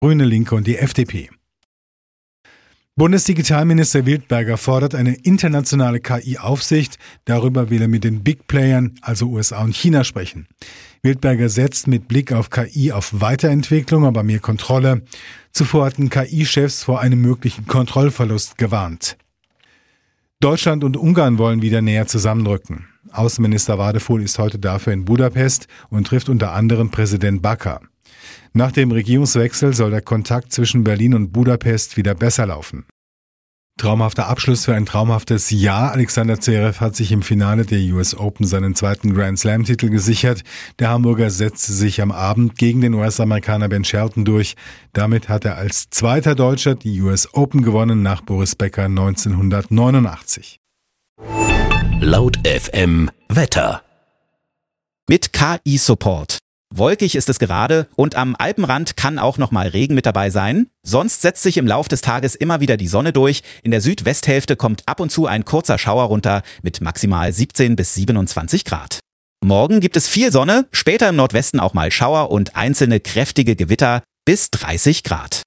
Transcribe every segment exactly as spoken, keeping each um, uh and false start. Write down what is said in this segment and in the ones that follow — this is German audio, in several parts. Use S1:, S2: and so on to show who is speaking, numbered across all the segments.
S1: Grüne, Linke und die F D P. Bundesdigitalminister Wildberger fordert eine internationale K I-Aufsicht. Darüber will er mit den Big Playern, also U S A und China, sprechen. Wildberger setzt mit Blick auf K I auf Weiterentwicklung, aber mehr Kontrolle. Zuvor hatten K I-Chefs vor einem möglichen Kontrollverlust gewarnt. Deutschland und Ungarn wollen wieder näher zusammenrücken. Außenminister Wadefuhl ist heute dafür in Budapest und trifft unter anderem Präsident Bakar. Nach dem Regierungswechsel soll der Kontakt zwischen Berlin und Budapest wieder besser laufen. Traumhafter Abschluss für ein traumhaftes Jahr. Alexander Zverev hat sich im Finale der U S Open seinen zweiten Grand Slam-Titel gesichert. Der Hamburger setzte sich am Abend gegen den U S-Amerikaner Ben Shelton durch. Damit hat er als zweiter Deutscher die U S Open gewonnen nach Boris Becker neunzehnhundertneunundachtzig.
S2: Laut F M Wetter.
S3: Mit K I-Support. Wolkig ist es gerade und am Alpenrand kann auch noch mal Regen mit dabei sein. Sonst setzt sich im Lauf des Tages immer wieder die Sonne durch. In der Südwesthälfte kommt ab und zu ein kurzer Schauer runter mit maximal siebzehn bis siebenundzwanzig Grad. Morgen gibt es viel Sonne, später im Nordwesten auch mal Schauer und einzelne kräftige Gewitter bis dreißig Grad.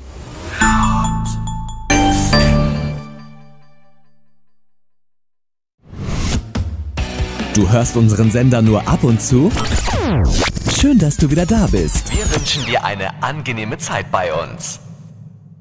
S4: Du hörst unseren Sender nur ab und zu? Schön, dass du wieder da bist.
S2: Wir wünschen dir eine angenehme Zeit bei uns.